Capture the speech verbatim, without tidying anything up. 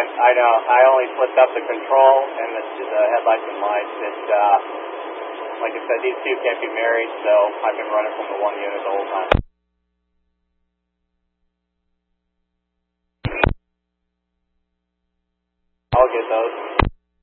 I know. I only flipped up the control and the, the headlights and lights. It, uh, like I said, these two can't be married, so I've been running from the one unit the whole time. I'll get those.